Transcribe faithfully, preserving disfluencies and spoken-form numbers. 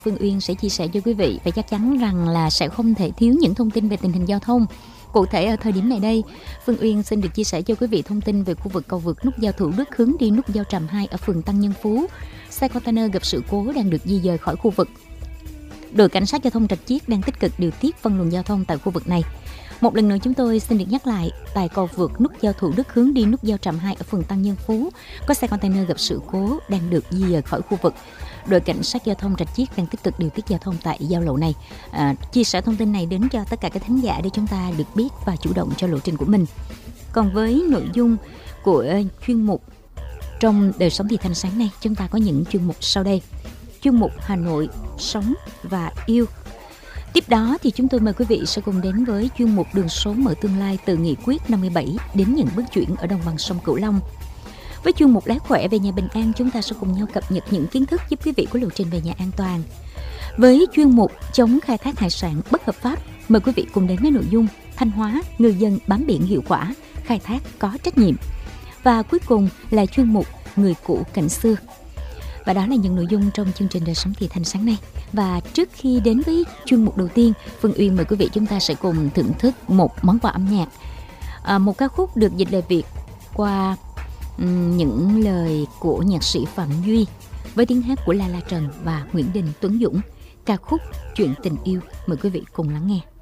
Phương Uyên sẽ chia sẻ cho quý vị và chắc chắn rằng là sẽ không thể thiếu những thông tin về tình hình giao thông. Cụ thể ở thời điểm này đây, Phương Uyên xin được chia sẻ cho quý vị thông tin về khu vực cầu vượt nút giao Thủ Đức hướng đi nút giao Tràm hai ở phường Tăng Nhân Phú. Xe container gặp sự cố đang được di dời khỏi khu vực. Đội cảnh sát giao thông Rạch Chiếc đang tích cực điều tiết phân luồng giao thông tại khu vực này. Một lần nữa chúng tôi xin được nhắc lại, tại cầu vượt nút giao Thủ Đức hướng đi nút giao Tràm hai ở phường Tăng Nhân Phú, có xe container gặp sự cố đang được di dời khỏi khu vực. Đội cảnh sát giao thông Rạch Chiếc đang tích cực điều tiết giao thông tại giao lộ này. À, chia sẻ thông tin này đến cho tất cả các thính giả để chúng ta được biết và chủ động cho lộ trình của mình. Còn với nội dung của chuyên mục Trong Đời Sống Thì Thanh sáng nay, chúng ta có những chuyên mục sau đây. Chuyên mục Hà Nội Sống và Yêu. Tiếp đó thì chúng tôi mời quý vị sẽ cùng đến với chuyên mục Đường Số Mở Tương Lai từ Nghị quyết năm mươi bảy đến những bước chuyển ở đồng bằng sông Cửu Long. Với chuyên mục Lái Khỏe về nhà bình an, chúng ta sẽ cùng nhau cập nhật những kiến thức giúp quý vị có lộ trình về nhà an toàn. Với chuyên mục Chống khai thác hải sản bất hợp pháp, mời quý vị cùng đến với nội dung Thanh Hóa, ngư dân bám biển hiệu quả, khai thác có trách nhiệm. Và cuối cùng là chuyên mục Người cũ cảnh xưa. Và đó là những nội dung trong chương trình Đời Sống Thì Thanh sáng nay. Và trước khi đến với chuyên mục đầu tiên, Phương Uyên mời quý vị chúng ta sẽ cùng thưởng thức một món quà âm nhạc. À, một ca khúc được dịch lời Việt qua um, những lời của nhạc sĩ Phạm Duy với tiếng hát của La La Trần và Nguyễn Đình Tuấn Dũng. Ca khúc Chuyện Tình Yêu. Mời quý vị cùng lắng nghe.